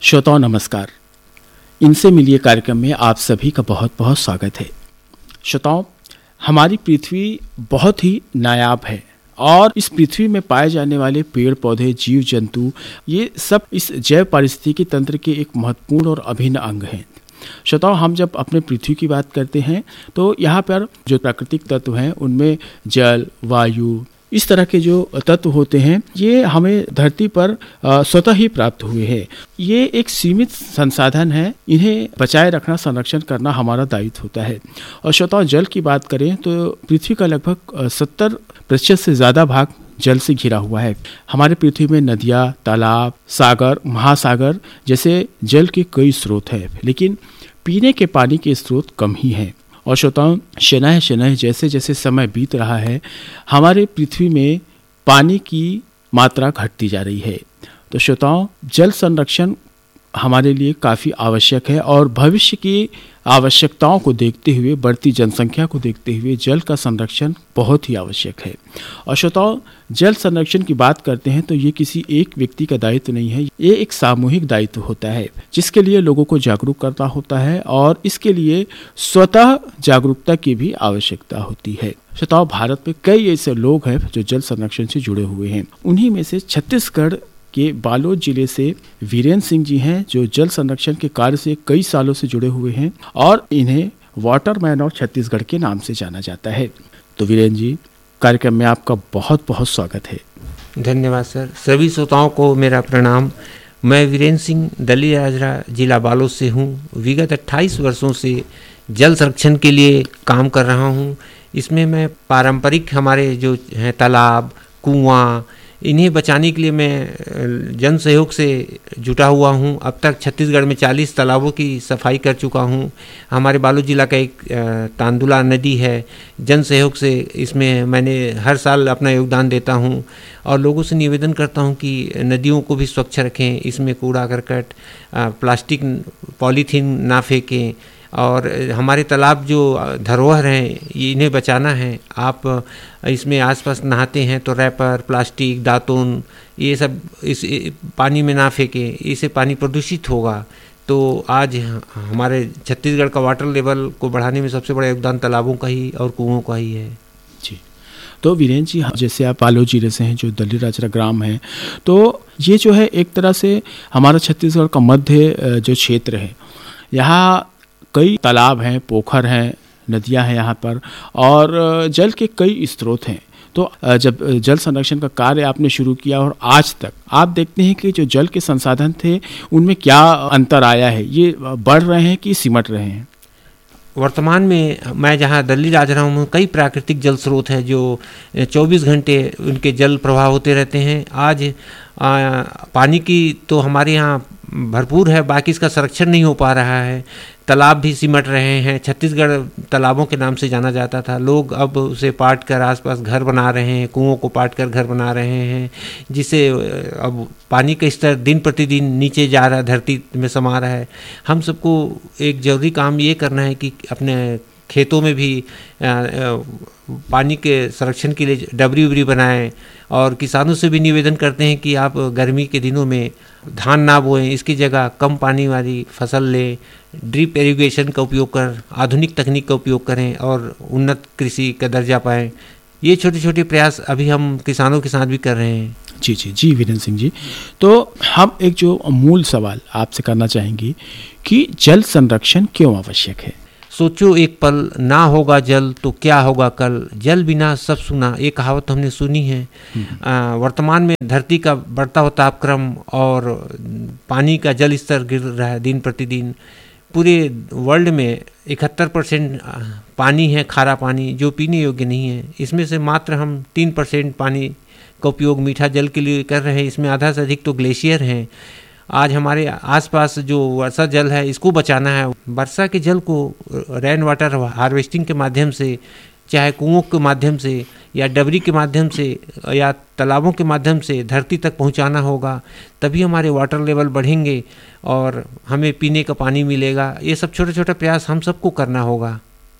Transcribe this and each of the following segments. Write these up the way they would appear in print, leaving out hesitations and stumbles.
श्रोताओं नमस्कार। इनसे मिलिए कार्यक्रम में आप सभी का बहुत बहुत स्वागत है। श्रोताओं, हमारी पृथ्वी बहुत ही नायाब है और इस पृथ्वी में पाए जाने वाले पेड़ पौधे, जीव जंतु, ये सब इस जैव पारिस्थितिकी तंत्र के एक महत्वपूर्ण और अभिन्न अंग हैं। श्रोताओं, हम जब अपने पृथ्वी की बात करते हैं तो यहाँ पर जो प्राकृतिक तत्व हैं उनमें जल, वायु, इस तरह के जो तत्व होते हैं ये हमें धरती पर स्वतः ही प्राप्त हुए हैं। ये एक सीमित संसाधन है, इन्हें बचाए रखना, संरक्षण करना हमारा दायित्व होता है। और श्रोताओं, जल की बात करें तो पृथ्वी का लगभग 70% से ज़्यादा भाग जल से घिरा हुआ है। हमारे पृथ्वी में नदियाँ, तालाब, सागर, महासागर जैसे जल के कई स्रोत हैं, लेकिन पीने के पानी के स्रोत कम ही हैं। और श्रोताओं, शनैः शनैः जैसे जैसे समय बीत रहा है हमारे पृथ्वी में पानी की मात्रा घटती जा रही है। तो श्रोताओं, जल संरक्षण हमारे लिए काफ़ी आवश्यक है और भविष्य की आवश्यकताओं को देखते हुए, बढ़ती जनसंख्या को देखते हुए जल का संरक्षण बहुत ही आवश्यक है। और श्रोताओं, जल संरक्षण की बात करते हैं तो ये किसी एक व्यक्ति का दायित्व नहीं है, ये एक सामूहिक दायित्व होता है जिसके लिए लोगों को जागरूक करना होता है और इसके लिए स्वतः जागरूकता की भी आवश्यकता होती है। श्रोताओं, भारत में कई ऐसे लोग हैं जो जल संरक्षण से जुड़े हुए हैं। उन्हीं में से छत्तीसगढ़ के बालोद जिले से वीरेंद्र सिंह जी हैं जो जल संरक्षण के कार्य से कई सालों से जुड़े हुए हैं और इन्हें वाटरमैन ऑफ छत्तीसगढ़ के नाम से जाना जाता है। तो वीरेंद्र जी, कार्यक्रम में आपका बहुत बहुत स्वागत है। धन्यवाद सर। सभी श्रोताओं को मेरा प्रणाम। मैं वीरेंद्र सिंह दल्लीराजरा जिला बालोद से हूँ। विगत 28 वर्षों से जल संरक्षण के लिए काम कर रहा हूँ। इसमें मैं पारंपरिक हमारे जो हैं तालाब, कुआँ, इन्हें बचाने के लिए मैं जन सहयोग से जुटा हुआ हूं। अब तक छत्तीसगढ़ में 40 तालाबों की सफाई कर चुका हूं। हमारे बालोद जिला का एक तांदुला नदी है, जन सहयोग से इसमें मैंने हर साल अपना योगदान देता हूं और लोगों से निवेदन करता हूं कि नदियों को भी स्वच्छ रखें, इसमें कूड़ा करकट, प्लास्टिक, पॉलीथीन ना फेंकें और हमारे तालाब जो धरोहर हैं ये इन्हें बचाना है। आप इसमें आसपास नहाते हैं तो रैपर, प्लास्टिक, दातुन ये सब इस पानी में ना फेंकें, इससे पानी प्रदूषित होगा। तो आज हमारे छत्तीसगढ़ का वाटर लेवल को बढ़ाने में सबसे बड़ा योगदान तालाबों का ही और कुओं का ही है। जी, तो वीरेंद्र जी, जैसे आप बालोद जिले से हैं जो दल्लीराजरा ग्राम है, तो ये जो है एक तरह से हमारा छत्तीसगढ़ का मध्य जो क्षेत्र है, यहाँ कई तालाब हैं, पोखर हैं, नदियां हैं यहाँ पर और जल के कई स्रोत हैं। तो जब जल संरक्षण का कार्य आपने शुरू किया और आज तक आप देखते हैं कि जो जल के संसाधन थे उनमें क्या अंतर आया है, ये बढ़ रहे हैं कि सिमट रहे हैं? वर्तमान में मैं जहाँ दल्लीराजरा हूँ, कई प्राकृतिक जल स्रोत हैं जो 24 घंटे उनके जल प्रवाह होते रहते हैं। आज पानी की तो हमारे यहाँ भरपूर है, बाकी इसका संरक्षण नहीं हो पा रहा है। तालाब भी सिमट रहे हैं। छत्तीसगढ़ तालाबों के नाम से जाना जाता था, लोग अब उसे पाट कर आसपास घर बना रहे हैं, कुओं को पाट कर घर बना रहे हैं, जिससे अब पानी का स्तर दिन प्रतिदिन नीचे जा रहा है, धरती में समा रहा है। हम सबको एक जरूरी काम ये करना है कि अपने खेतों में भी पानी के संरक्षण के लिए डबरी उबरी बनाएं और किसानों से भी निवेदन करते हैं कि आप गर्मी के दिनों में धान ना बोएं, इसकी जगह कम पानी वाली फसल लें, ड्रिप इरिगेशन का उपयोग कर आधुनिक तकनीक का उपयोग करें और उन्नत कृषि का दर्जा पाएं। ये छोटे छोटे प्रयास अभी हम किसानों के साथ भी कर रहे हैं। जी जी जी वीरेंद्र सिंह जी, तो हम एक जो मूल सवाल आपसे करना चाहेंगे कि जल संरक्षण क्यों आवश्यक है? सोचो एक पल, ना होगा जल तो क्या होगा कल, जल बिना सब सुना, ये कहावत हमने सुनी है। वर्तमान में धरती का बढ़ता हुआ तापक्रम और पानी का जल स्तर गिर रहा है दिन प्रतिदिन। पूरे वर्ल्ड में 71% पानी है खारा पानी जो पीने योग्य नहीं है। इसमें से मात्र हम 3% पानी का उपयोग मीठा जल के लिए कर रहे हैं। इसमें आधा से अधिक तो ग्लेशियर हैं। आज हमारे आसपास जो वर्षा जल है इसको बचाना है। वर्षा के जल को रेन वाटर हार्वेस्टिंग के माध्यम से, चाहे कुओं के माध्यम से या डबरी के माध्यम से या तालाबों के माध्यम से धरती तक पहुंचाना होगा, तभी हमारे वाटर लेवल बढ़ेंगे और हमें पीने का पानी मिलेगा। ये सब छोटे छोटे प्रयास हम सबको करना होगा।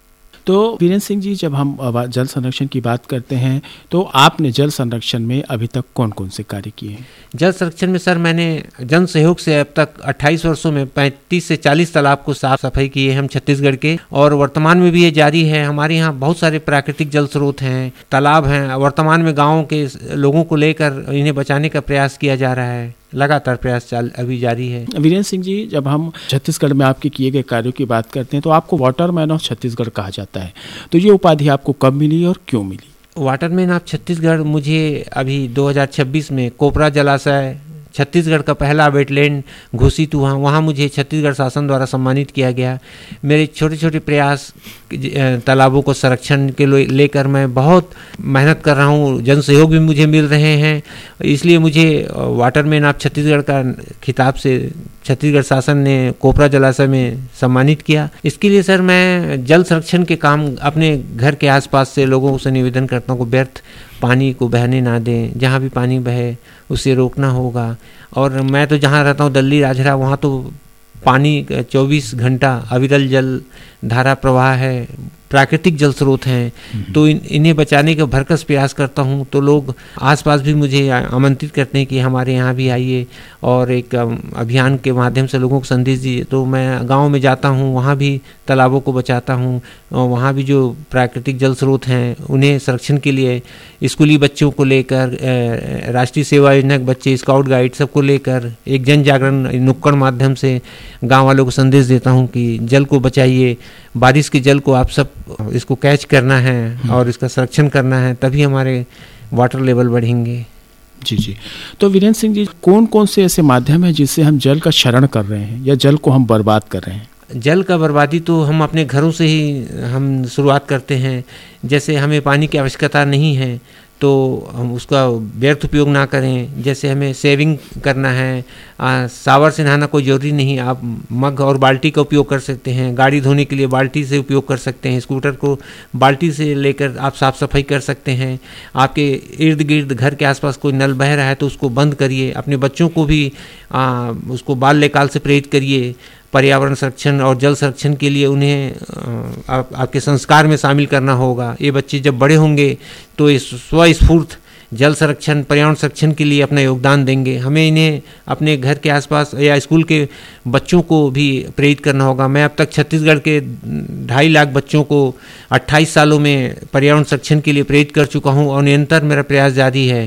तो वीरेंद्र सिंह जी, जब हम जल संरक्षण की बात करते हैं तो आपने जल संरक्षण में अभी तक कौन कौन से कार्य किए हैं? जल संरक्षण में सर मैंने जन सहयोग से अब तक 28 वर्षों में 35 से 40 तालाब को साफ सफाई की है हम छत्तीसगढ़ के, और वर्तमान में भी ये जारी है। हमारे यहाँ बहुत सारे प्राकृतिक जल स्रोत हैं, तालाब हैं। वर्तमान में गाँव के लोगों को लेकर इन्हें बचाने का प्रयास किया जा रहा है, लगातार प्रयास अभी जारी है। वीरेंद्र सिंह जी, जब हम छत्तीसगढ़ में आपके किए गए कार्यों की बात करते हैं तो आपको वाटरमैन ऑफ छत्तीसगढ़ कहा जाता है, तो ये उपाधि आपको कब मिली और क्यों मिली? वाटरमैन ऑफ छत्तीसगढ़ मुझे अभी 2026 में कोपरा जलाशय, छत्तीसगढ़ का पहला वेटलैंड घोषित हुआ, वहाँ मुझे छत्तीसगढ़ शासन द्वारा सम्मानित किया गया। मेरे छोटे छोटे प्रयास तालाबों को संरक्षण के लेकर मैं बहुत मेहनत कर रहा हूँ, जन सहयोग भी मुझे मिल रहे हैं, इसलिए मुझे वाटरमैन ऑफ छत्तीसगढ़ का खिताब से छत्तीसगढ़ शासन ने कोपरा जलाशय में सम्मानित किया। इसके लिए सर मैं जल संरक्षण के काम अपने घर के आसपास से लोगों से निवेदन करता हूँ कि व्यर्थ पानी को बहने ना दें, जहाँ भी पानी बहे उसे रोकना होगा। और मैं तो जहाँ रहता हूँ दल्ली राजरा, वहाँ तो पानी 24 घंटा अविरल जल धारा प्रवाह है, प्राकृतिक जल स्रोत हैं, तो इन्हें बचाने का भरकस प्रयास करता हूँ। तो लोग आसपास भी मुझे आमंत्रित करते हैं कि हमारे यहाँ भी आइए और एक अभियान के माध्यम से लोगों को संदेश दीजिए। तो मैं गांव में जाता हूँ, वहाँ भी तालाबों को बचाता हूँ, और वहाँ भी जो प्राकृतिक जल स्रोत हैं उन्हें संरक्षण के लिए स्कूली बच्चों को लेकर, राष्ट्रीय सेवा योजना के बच्चे, स्काउट गाइड सबको लेकर एक जन जागरण नुक्कड़ माध्यम से गाँव वालों को संदेश देता हूँ कि जल को बचाइए, बारिश के जल को आप सब इसको कैच करना है और इसका संरक्षण करना है, तभी हमारे वाटर लेवल बढ़ेंगे। जी जी। तो वीरेंद्र सिंह जी, कौन कौन से ऐसे माध्यम हैं जिससे हम जल का क्षरण कर रहे हैं या जल को हम बर्बाद कर रहे हैं? जल का बर्बादी तो हम अपने घरों से ही हम शुरुआत करते हैं। जैसे हमें पानी की आवश्यकता नहीं है तो हम उसका व्यर्थ उपयोग ना करें। जैसे हमें सेविंग करना है, सावर से नहाना कोई ज़रूरी नहीं, आप मग और बाल्टी का उपयोग कर सकते हैं। गाड़ी धोने के लिए बाल्टी से उपयोग कर सकते हैं, स्कूटर को बाल्टी से लेकर आप साफ़ सफाई कर सकते हैं। आपके इर्द गिर्द घर के आसपास कोई नल बह रहा है तो उसको बंद करिए। अपने बच्चों को भी उसको बाल लेकाल से प्रेरित करिए। पर्यावरण संरक्षण और जल संरक्षण के लिए उन्हें आपके संस्कार में शामिल करना होगा। ये बच्चे जब बड़े होंगे तो ये स्वस्फूर्त जल संरक्षण, पर्यावरण संरक्षण के लिए अपना योगदान देंगे। हमें इन्हें अपने घर के आसपास या स्कूल के बच्चों को भी प्रेरित करना होगा। मैं अब तक छत्तीसगढ़ के 2.5 लाख बच्चों को 28 सालों में पर्यावरण संरक्षण के लिए प्रेरित कर चुका हूँ और निरंतर मेरा प्रयास जारी है।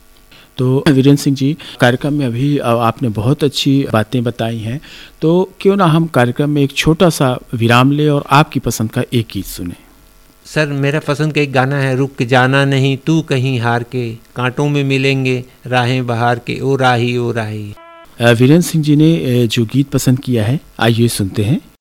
तो वीरेंद्र सिंह जी, कार्यक्रम में अभी आपने बहुत अच्छी बातें बताई हैं, तो क्यों ना हम कार्यक्रम में एक छोटा सा विराम लें और आपकी पसंद का एक गीत सुने। सर, मेरा पसंद का एक गाना है, रुक जाना नहीं तू कहीं हार के, कांटों में मिलेंगे राहें बहार के, ओ राही ओ राही। वीरेंद्र सिंह जी ने जो गीत पसंद किया है, आइए सुनते हैं।